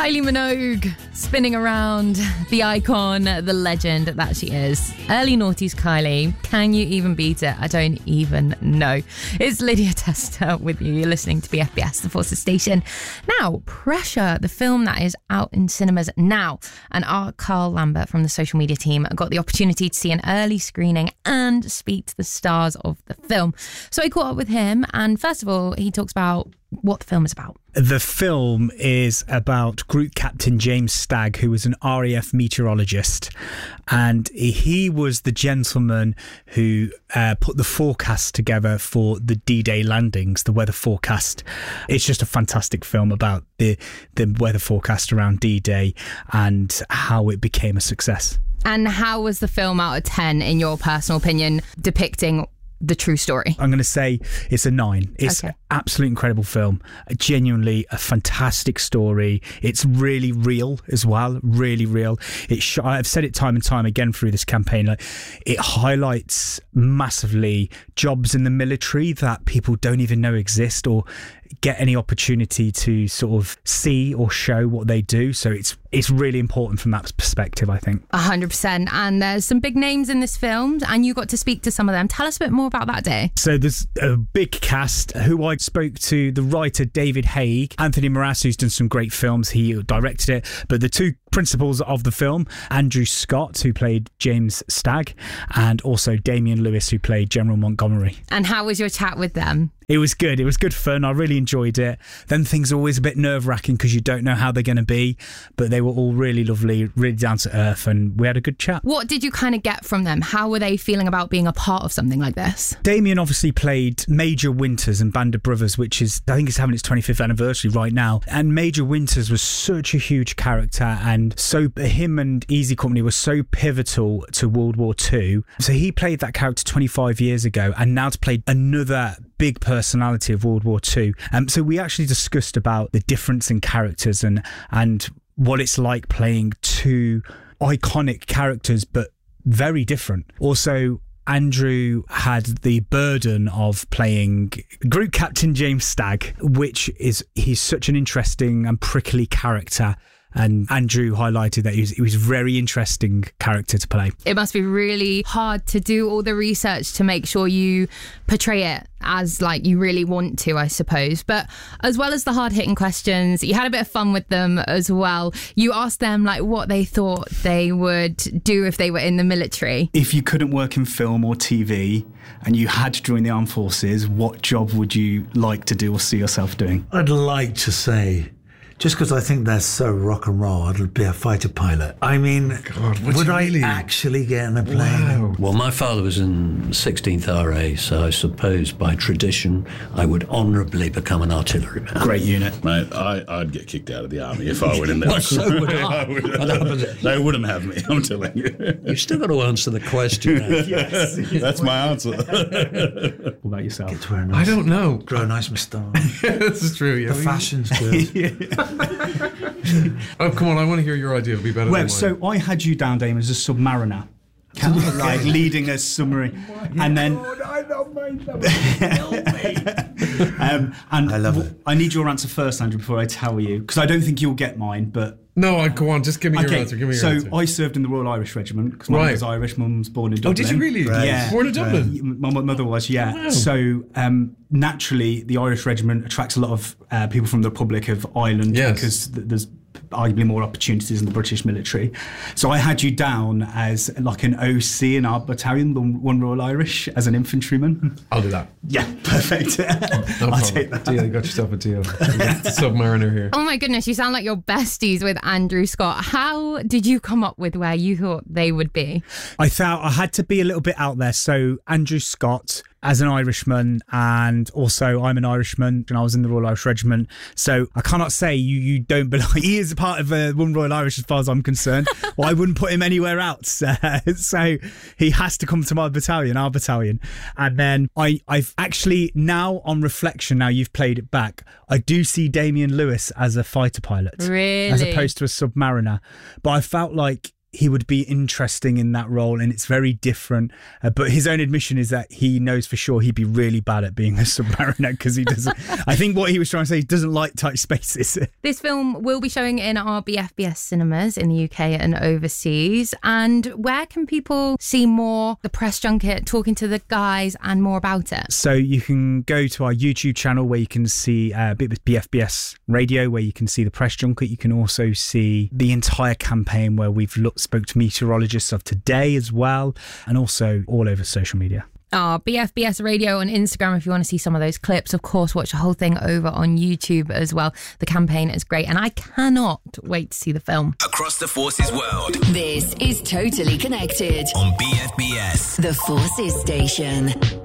Kylie Minogue spinning around, the icon, the legend that she is. Early noughties Kylie. Can you even beat it? I don't even know. It's Lydia Tester with you. You're listening to BFBS, the Forces Station. Now, Pressure, the film that is out in cinemas now. And our Carl Lambert from the social media team got the opportunity to see an early screening and speak to the stars of the film. So I caught up with him, and first of all, he talks about what the film is about. The film is about Group Captain James Stagg, who was an RAF meteorologist, and he was the gentleman who put the forecast together for the D-Day landings, the weather forecast. It's just a fantastic film about the weather forecast around D-Day and how it became a success. And how was the film out of 10, in your personal opinion, depicting the true story? I'm going to say it's a 9. It's an absolutely incredible film. Genuinely a fantastic story. It's really real as well. Really real. I've said it time and time again through this campaign. Like, it highlights massively jobs in the military that people don't even know exist or get any opportunity to sort of see or show what they do. So it's really important from that perspective, I think. 100%. And there's some big names in this film, and you got to speak to some of them. Tell us a bit more about that day. So there's a big cast who I spoke to, the writer David Haig, Anthony Moras, who's done some great films. He directed it. But the two principals of the film, Andrew Scott, who played James Stagg, and also Damian Lewis, who played General Montgomery. And how was your chat with them? It was good. It was good fun. I really enjoyed it. Then things are always a bit nerve-wracking because you don't know how they're going to be, but they were all really lovely, really down to earth, and we had a good chat. What did you kind of get from them? How were they feeling about being a part of something like this? Damien obviously played Major Winters in Band of Brothers, which is, I think it's having its 25th anniversary right now. And Major Winters was such a huge character, and so him and Easy Company were so pivotal to World War II. So he played that character 25 years ago, and now to play another big personality of World War II. So we actually discussed about the difference in characters and what it's like playing two iconic characters, but very different. Also, Andrew had the burden of playing Group Captain James Stagg, he's such an interesting and prickly character. And Andrew highlighted that he was a very interesting character to play. It must be really hard to do all the research to make sure you portray it as like you really want to, I suppose. But as well as the hard-hitting questions, you had a bit of fun with them as well. You asked them like what they thought they would do if they were in the military. If you couldn't work in film or TV and you had to join the armed forces, what job would you like to do or see yourself doing? I'd like to say, just because I think they're so rock and roll, I'd be a fighter pilot. I mean, God, would I actually get in a plane? Wow. Well, my father was in 16th RA, so I suppose by tradition I would honourably become an artilleryman. Great unit. Mate, I'd get kicked out of the army if I went in there. Well, so would I. They wouldn't have me, I'm telling you. You've still got to answer the question. Yes. That's my answer. What about yourself? Get to wear a nice, I don't know. Grow a nice moustache. This is true, yeah. The fashion's good. Oh, come on, I want to hear your idea. It'll be better than mine. So I had you down, Damon, as a submariner. Like leading a submarine. And then I don't mind that. And I love it. I need your answer first, Andrew, before I tell you, because I don't think you'll get mine, but no, go on, just give me your answer. So I served in the Royal Irish Regiment because my mum was Irish. Mum was born in Dublin. Oh, did you really? Right. Yeah. Born in Dublin? My mother was, yeah. Oh, wow. So naturally, the Irish Regiment attracts a lot of people from the Republic of Ireland because there's arguably more opportunities in the British military. So I had you down as like an OC in our battalion, the 1 Royal Irish, as an infantryman. I'll do that. Yeah, perfect. I'll take that. Deal, you got yourself a deal. Submariner here. Oh my goodness, you sound like you're besties with Andrew Scott. How did you come up with where you thought they would be? I thought I had to be a little bit out there. So Andrew Scott, as an Irishman, and also I'm an Irishman and I was in the Royal Irish Regiment, so I cannot say you don't belong. He is a part of 1 Royal Irish as far as I'm concerned. Well, I wouldn't put him anywhere else, so he has to come to my battalion, our battalion. And then I've actually, now on reflection, now you've played it back, I do see Damian Lewis as a fighter pilot, really, as opposed to a submariner. But I felt like he would be interesting in that role, and it's very different. But his own admission is that he knows for sure he'd be really bad at being a submariner because he doesn't. I think what he was trying to say, he doesn't like tight spaces. This film will be showing in our BFBS cinemas in the UK and overseas. And where can people see more the press junket, talking to the guys and more about it? So you can go to our YouTube channel where you can see a bit with BFBS Radio, where you can see the press junket. You can also see the entire campaign where we've spoke to meteorologists of today as well, and also all over social media. BFBS Radio on Instagram if you want to see some of those clips. Of course, watch the whole thing over on YouTube as well. The campaign is great, and I cannot wait to see the film. Across the Forces world. This is Totally Connected on BFBS, the Forces station.